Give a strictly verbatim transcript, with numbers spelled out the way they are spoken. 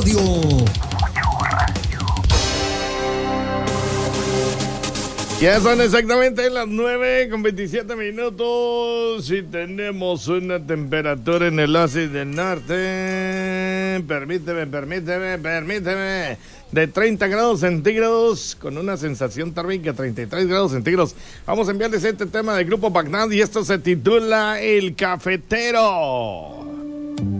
Radio. Ya son exactamente las nueve con veintisiete minutos y tenemos una temperatura en el Oasis del Norte. Permíteme, permíteme, permíteme. De treinta grados centígrados con una sensación térmica de treinta y tres grados centígrados. Vamos a enviarles este tema del grupo Bagdad y esto se titula El Cafetero.